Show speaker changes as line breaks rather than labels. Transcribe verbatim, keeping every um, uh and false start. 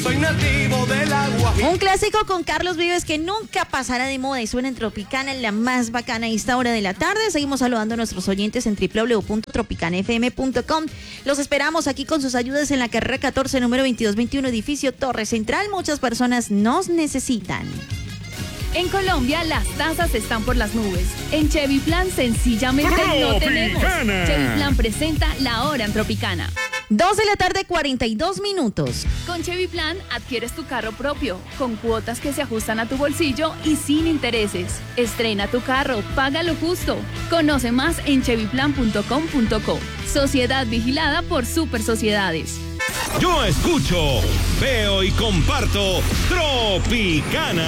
soy nativo del agua.
Un clásico con Carlos Vives que nunca pasará de moda y suena en Tropicana, en la más bacana a esta hora de la tarde. Seguimos saludando a nuestros oyentes en doble u doble u doble u punto tropicana f m punto com. Los esperamos aquí con sus ayudas en la carrera catorce, número veintidós veintiuno, edificio Torre Central. Muchas personas nos necesitan.
En Colombia las tasas están por las nubes. En Chevy Plan sencillamente no tenemos. Chevy Plan presenta La Hora en Tropicana.
Dos de la tarde, cuarenta y dos minutos.
Con Chevy Plan adquieres tu carro propio, con cuotas que se ajustan a tu bolsillo y sin intereses. Estrena tu carro, paga lo justo. Conoce más en chevy plan punto com punto co. Sociedad vigilada por Super Sociedades.
Yo escucho, veo y comparto Tropicana.